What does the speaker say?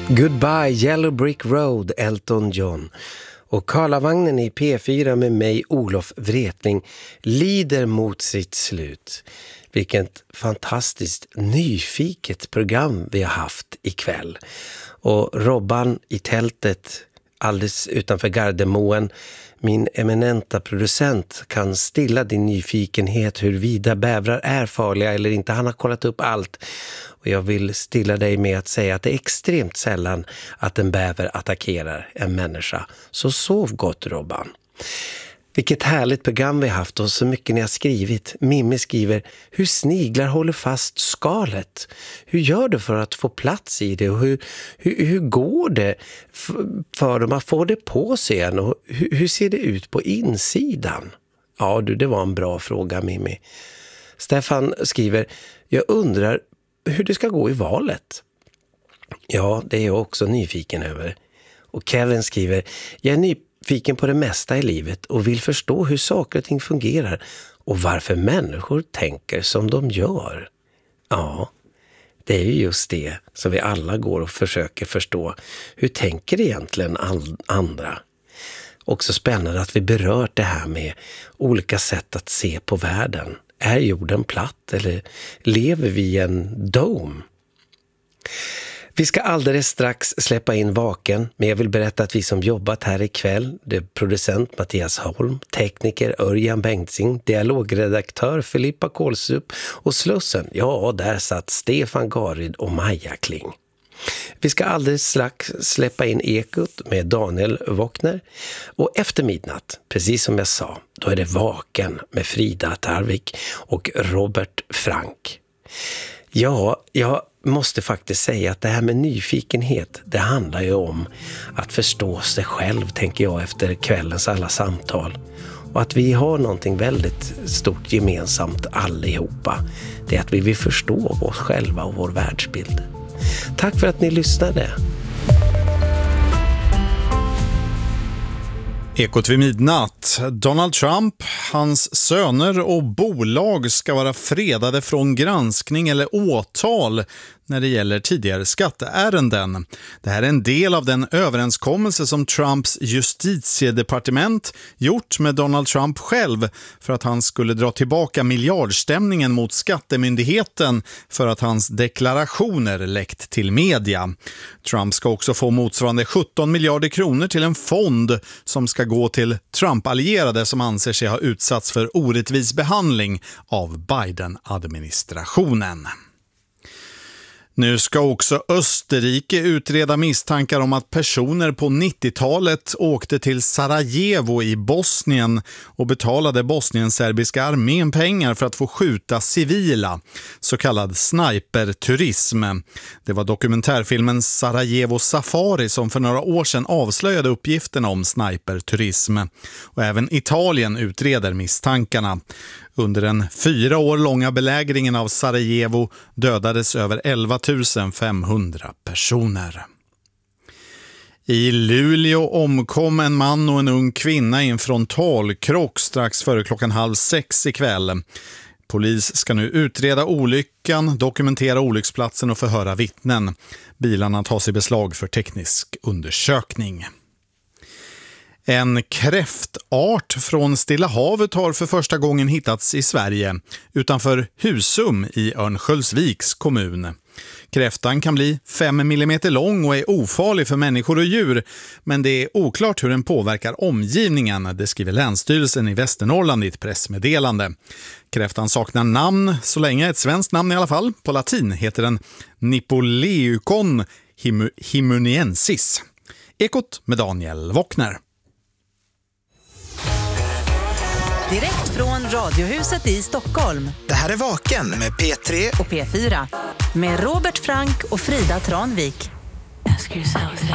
Goodbye Yellow Brick Road, Elton John. Och Karlavagnen i P4 med mig, Olof Wretling, lider mot sitt slut. Vilket fantastiskt nyfiket program vi har haft ikväll. Och Robban i tältet alldeles utanför Gardermoen, min eminenta producent, kan stilla din nyfikenhet huruvida bävrar är farliga eller inte. Han har kollat upp allt. Och jag vill stilla dig med att säga att det är extremt sällan att en bäver attackerar en människa. Så sov gott, Robban. Vilket härligt program vi har haft och så mycket ni har skrivit. Mimmi skriver, hur sniglar håller fast skalet? Hur gör du för att få plats i det? Och hur går det för dem att få det på sig igen? Och hur ser det ut på insidan? Ja du, det var en bra fråga, Mimmi. Stefan skriver, jag undrar hur det ska gå i valet. Ja, det är jag också nyfiken över. Och Kevin skriver, jag är nyfiken på det mesta i livet och vill förstå hur saker och ting fungerar och varför människor tänker som de gör. Ja, det är ju just det som vi alla går och försöker förstå. Hur tänker egentligen andra? Också spännande att vi berört det här med olika sätt att se på världen. Är jorden platt eller lever vi i en dome? Vi ska alldeles strax släppa in Vaken, men jag vill berätta att vi som jobbat här ikväll, det är producent Mattias Holm, tekniker Örjan Bengtzing, dialogredaktör Filippa Kolsup och Slussen, ja där satt Stefan Garid och Maja Kling. Vi ska alldeles strax släppa in Ekot med Daniel Wokner och efter midnatt, precis som jag sa, då är det Vaken med Frida Tarvik och Robert Frank. Ja, jag måste faktiskt säga att det här med nyfikenhet, det handlar ju om att förstå sig själv, tänker jag, efter kvällens alla samtal. Och att vi har någonting väldigt stort gemensamt allihopa. Det är att vi vill förstå oss själva och vår världsbild. Tack för att ni lyssnade. Ekot vid midnatt. Donald Trump, hans söner och bolag ska vara fredade från granskning eller åtal när det gäller tidigare skatteärenden. Det här är en del av den överenskommelse som Trumps justitiedepartement gjort med Donald Trump själv för att han skulle dra tillbaka miljardstämningen mot skattemyndigheten för att hans deklarationer läckt till media. Trump ska också få motsvarande 17 miljarder kronor till en fond som ska gå till Trump-allierade som anser sig ha utsatts för orättvis behandling av Biden-administrationen. Nu ska också Österrike utreda misstankar om att personer på 90-talet åkte till Sarajevo i Bosnien och betalade bosnienserbiska armén pengar för att få skjuta civila, så kallad sniperturism. Det var dokumentärfilmen Sarajevo Safari som för några år sedan avslöjade uppgifterna om sniperturism. Och även Italien utreder misstankarna. Under den 4 år långa belägringen av Sarajevo dödades över 11 500 personer. I Luleå omkom en man och en ung kvinna i en frontalkrock strax före 5:30 ikväll. Polis ska nu utreda olyckan, dokumentera olycksplatsen och förhöra vittnen. Bilarna tas i beslag för teknisk undersökning. En kräftart från Stilla havet har för första gången hittats i Sverige utanför Husum i Örnsköldsviks kommun. Kräftan kan bli 5 mm lång och är ofarlig för människor och djur, men det är oklart hur den påverkar omgivningen, det skriver Länsstyrelsen i Västernorrland i ett pressmeddelande. Kräftan saknar namn, så länge ett svenskt namn i alla fall. På latin heter den Nipoleucon himuniensis. Ekot med Daniel Wokner. Direkt från Radiohuset i Stockholm. Det här är Vaken med P3 och P4 med Robert Frank och Frida Tranvik.